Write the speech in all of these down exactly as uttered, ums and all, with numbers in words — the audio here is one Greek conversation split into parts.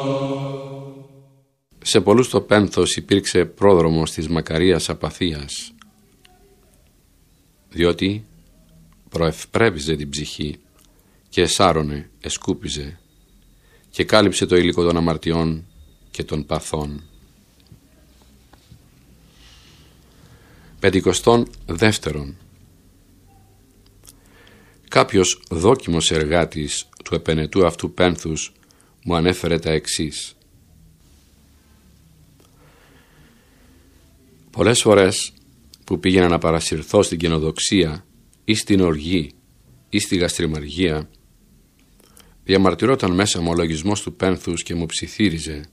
Σε πολλούς το πένθος υπήρξε πρόδρομος της μακαρίας απαθίας, διότι προευπρέβιζε την ψυχή και εσάρωνε, εσκούπιζε και κάλυψε το υλικό των αμαρτιών και των παθών. Πεντηκοστόν δεύτερον. Κάποιος δόκιμος εργάτης του επενετού αυτού πένθους μου ανέφερε τα εξής. Πολλές φορές που πήγαινα να παρασυρθώ στην καινοδοξία ή στην οργή ή στη γαστριμαργία, διαμαρτυρόταν μέσα μου ο λογισμός του πένθους και μου ψιθύριζε: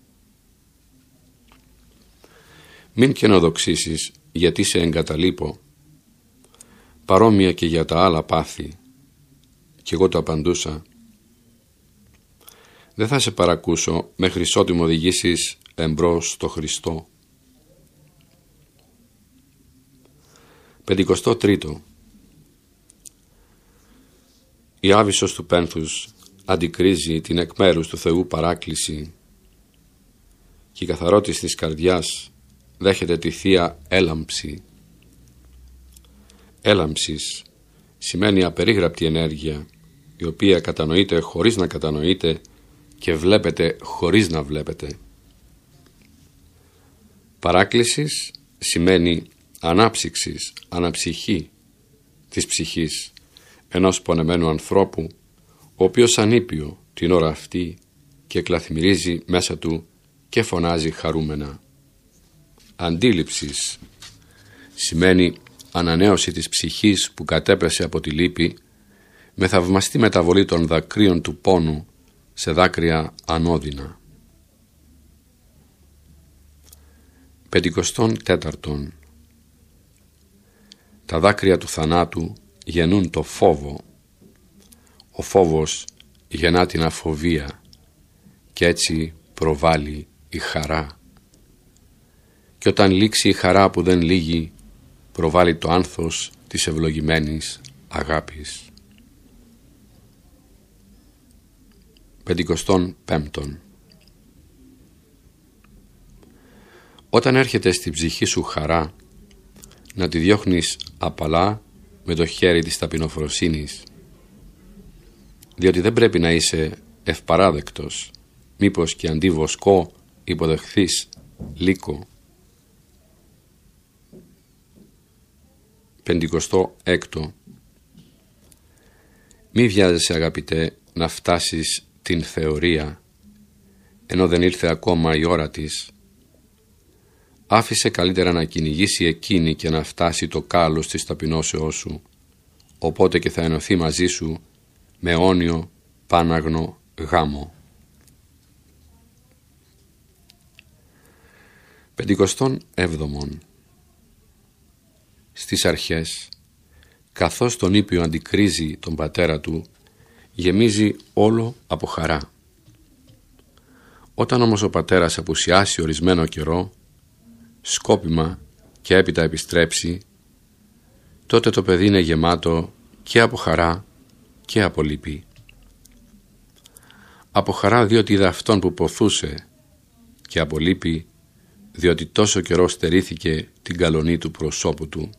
«Μην καινοδοξήσεις, γιατί σε εγκαταλείπω», παρόμοια και για τα άλλα πάθη. Κι εγώ το απαντούσα: «Δεν θα σε παρακούσω μέχρι ότου με οδηγήσεις εμπρός στο Χριστό». Πεντηκοστό τρίτο. Η άβυσσος του πένθους αντικρίζει την εκ μέρους του Θεού παράκληση και η καθαρότης της καρδιάς δέχεται τη θεία έλαμψη. Έλαμψης σημαίνει απερίγραπτη ενέργεια, η οποία κατανοείται χωρίς να κατανοείται και βλέπετε χωρίς να βλέπετε. Παράκλησης σημαίνει ανάψυξης, αναψυχή της ψυχής ενός πονεμένου ανθρώπου, ο οποίος ανήπιο την ώρα αυτή και κλαθμυρίζει μέσα του και φωνάζει χαρούμενα. Αντίληψης σημαίνει ανανέωση της ψυχής που κατέπεσε από τη λύπη με θαυμαστή μεταβολή των δακρύων του πόνου σε δάκρυα ανώδυνα. Πεντηκοστόν τέταρτον. Τα δάκρυα του θανάτου γεννούν το φόβο. Ο φόβος γεννά την αφοβία και έτσι προβάλλει η χαρά. Και όταν λήξει η χαρά που δεν λύγει, προβάλλει το άνθος της ευλογημένης αγάπης. Πεντηκοστόν πέμπτον. Όταν έρχεται στην ψυχή σου χαρά, να τη διώχνεις απαλά με το χέρι της ταπεινοφροσύνης, διότι δεν πρέπει να είσαι ευπαράδεκτος, μήπως και αντί βοσκό υποδεχθείς λύκο. Πεντηκοστό έκτο. Μη βιάζεσαι, αγαπητέ, να φτάσεις την θεωρία ενώ δεν ήρθε ακόμα η ώρα της. Άφησε καλύτερα να κυνηγήσει εκείνη και να φτάσει το κάλος της ταπεινώσεώς σου, οπότε και θα ενωθεί μαζί σου με αιώνιο πάναγνο γάμο. Πεντηκοστόν έβδομον. Στις αρχές, καθώς τον ήπιο αντικρίζει τον πατέρα του, γεμίζει όλο από χαρά. Όταν όμως ο πατέρας απουσιάσει ορισμένο καιρό, σκόπιμα και έπειτα επιστρέψει, τότε το παιδί είναι γεμάτο και από χαρά και από λύπη. Από χαρά διότι είδε αυτόν που ποθούσε, και από λύπη διότι τόσο καιρό στερήθηκε την καλονή του προσώπου του.